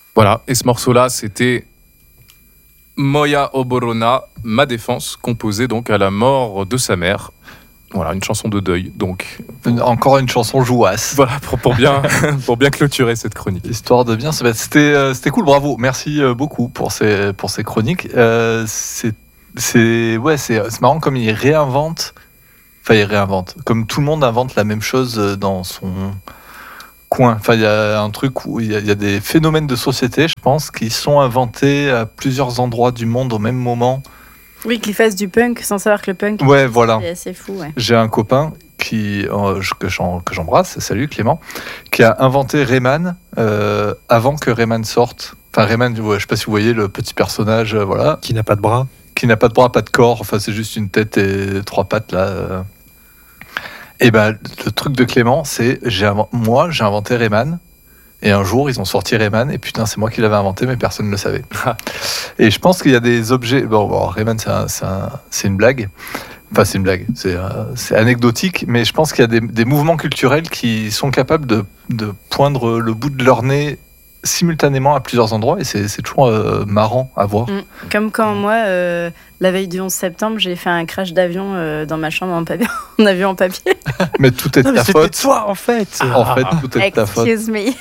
Voilà, et ce morceau-là, c'était Moya Oborona, ma défense, composée donc à la mort de sa mère. Voilà, une chanson de deuil, donc. Encore une chanson jouasse. Voilà, pour bien clôturer cette chronique. Histoire de bien se mettre. C'était cool, bravo. Merci beaucoup pour ces chroniques. C'est marrant comme il réinvente. Enfin, il réinvente. Comme tout le monde invente la même chose dans son coin. Enfin, il y a un truc où il y a des phénomènes de société, je pense, qui sont inventés à plusieurs endroits du monde au même moment. Oui, qu'ils fassent du punk sans savoir que le punk voilà. c'est assez fou. Ouais. J'ai un copain que j'embrasse, salut Clément, qui a inventé Rayman avant que Rayman sorte. Enfin, Rayman, je ne sais pas si vous voyez le petit personnage, voilà. Qui n'a pas de bras. Qui n'a pas de bras, pas de corps. Enfin, c'est juste une tête et 3 pattes là. Et ben, le truc de Clément, c'est j'ai inventé Rayman. Et un jour, ils ont sorti Rayman, et putain, c'est moi qui l'avais inventé, mais personne ne le savait. Et je pense qu'il y a des objets. Bon, Rayman, c'est une blague. Enfin, c'est une blague. C'est anecdotique, mais je pense qu'il y a des mouvements culturels qui sont capables de poindre le bout de leur nez simultanément à plusieurs endroits, et c'est toujours marrant à voir. Comme quand moi, la veille du 11 septembre, j'ai fait un crash d'avion dans ma chambre en avion en papier. Mais tout est de ta faute. C'était toi, en fait. En fait, tout est de ta faute. Excuse me.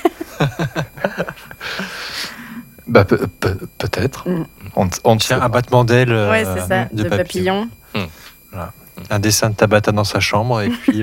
Bah, peut-être. Tiens, un battement d'aile ouais, c'est ça, de papillon. Voilà. Un dessin de Tabata dans sa chambre, et puis...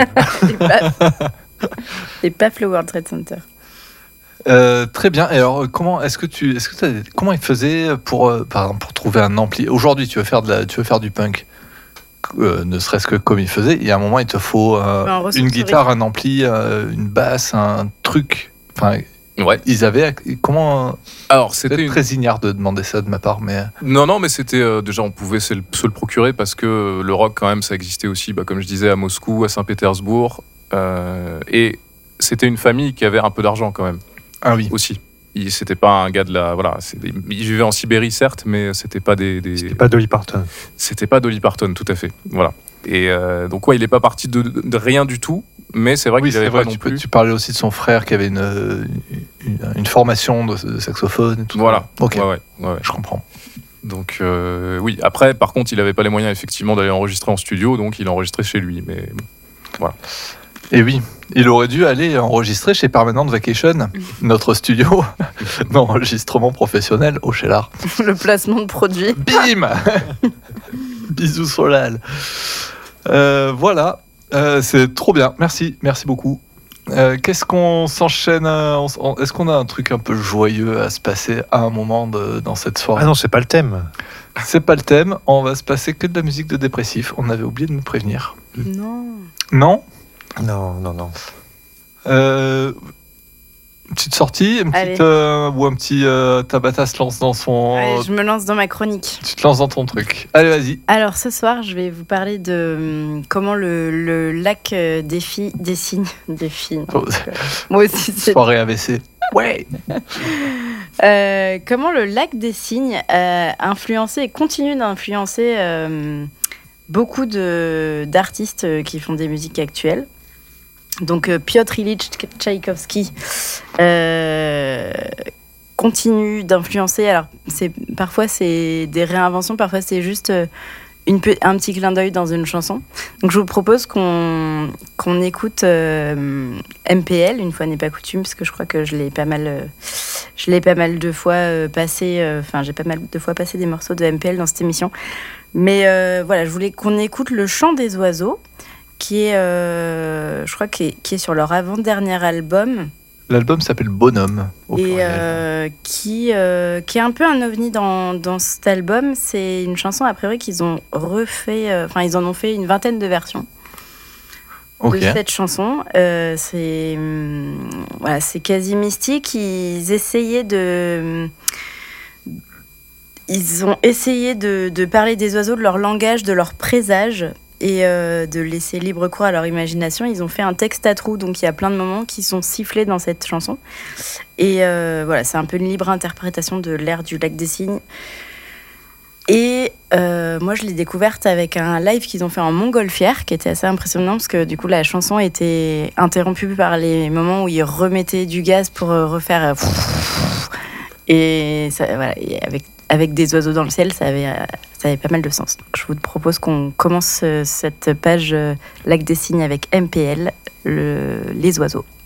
Et paf, le World Trade Center. Très bien. Et alors, comment il faisait pour trouver un ampli? Aujourd'hui, tu veux faire du punk, ne serait-ce que comme il faisait. Il y a un moment, il te faut une guitare, un ampli, une basse, un truc. Enfin, ouais. Ils avaient comment? Alors, c'était très ignare de demander ça de ma part, mais non, mais c'était déjà on pouvait se le procurer parce que le rock quand même ça existait aussi, comme je disais, à Moscou, à Saint-Pétersbourg, et c'était une famille qui avait un peu d'argent quand même. Ah oui. Aussi. C'était pas un gars de la. Voilà. Il vivait en Sibérie, certes, mais c'était pas C'était pas Dolly Parton. C'était pas Dolly Parton, tout à fait. Voilà. Et donc, il est pas parti de rien du tout, mais c'est vrai qu'il avait pas non plus. Tu parlais aussi de son frère qui avait une formation de saxophone et tout. Voilà. Ok. Ouais. Je comprends. Donc, oui. Après, par contre, il avait pas les moyens, effectivement, d'aller enregistrer en studio, donc il enregistrait chez lui. Mais bon, voilà. Et oui, il aurait dû aller enregistrer chez Permanent Vacation, notre studio d'enregistrement professionnel au Cheylard. Le placement de produit. Bim. Bisous Solal. Voilà, c'est trop bien. Merci beaucoup. Qu'est-ce qu'on s'enchaîne Est-ce qu'on a un truc un peu joyeux à se passer à un moment dans cette soirée? Ah non, c'est pas le thème. C'est pas le thème. On va se passer que de la musique de dépressif. On avait oublié de nous prévenir. Non. Non. Petite sortie, ou un petit Tabata se lance dans son... Allez, je me lance dans ma chronique. Tu te lances dans ton truc. Allez, vas-y. Alors, ce soir, je vais vous parler de comment le lac dessine. Moi aussi, c'est... Soirée AVC. Ouais. Comment le lac des Cygnes a influencé et continue d'influencer beaucoup d'artistes qui font des musiques actuelles. Donc Piotr Ilyich Tchaïkovski continue d'influencer. Alors parfois c'est des réinventions, parfois c'est juste un petit clin d'œil dans une chanson. Donc je vous propose qu'on écoute MPL, une fois n'est pas coutume, parce que je crois que je l'ai pas mal de fois passé. Enfin, j'ai pas mal de fois passé des morceaux de MPL dans cette émission. Mais voilà, je voulais qu'on écoute Le Chant des oiseaux, qui est, je crois, qui est sur leur avant-dernier album. L'album s'appelle Bonhomme. Et qui est un peu un ovni dans cet album. C'est une chanson, a priori, qu'ils ont refait. Ils en ont fait une vingtaine de versions de cette chanson. C'est quasi mystique. Ils ont essayé de parler des oiseaux, de leur langage, de leur présage, et de laisser libre cours à leur imagination. Ils ont fait un texte à trous, donc il y a plein de moments qui sont sifflés dans cette chanson. Et c'est un peu une libre interprétation de l'air du lac des Cygnes. Et moi, je l'ai découverte avec un live qu'ils ont fait en montgolfière, qui était assez impressionnant, parce que du coup, la chanson était interrompue par les moments où ils remettaient du gaz pour refaire... Et, et avec des oiseaux dans le ciel, ça avait pas mal de sens. Donc, je vous propose qu'on commence cette page Lac des Cygnes avec MPL, les oiseaux.